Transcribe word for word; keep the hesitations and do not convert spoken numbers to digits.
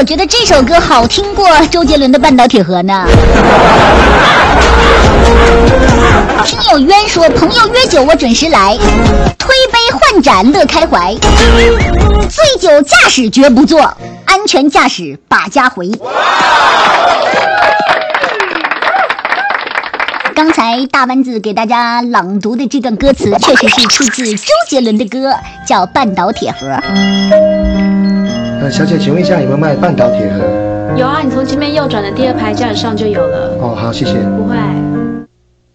我觉得这首歌好听过周杰伦的《半岛铁盒》呢。听友渊说，朋友约酒我准时来，推杯换盏乐开怀，醉酒驾驶绝不坐，安全驾驶把家回。刚才大丸子给大家朗读的这段歌词确实是出自周杰伦的歌，叫《半岛铁盒》。 呃，小姐，请问一下有没有卖半岛铁盒？ 有啊，你从前面右转的第二排架子上就有了。 哦，好，谢谢。 不会。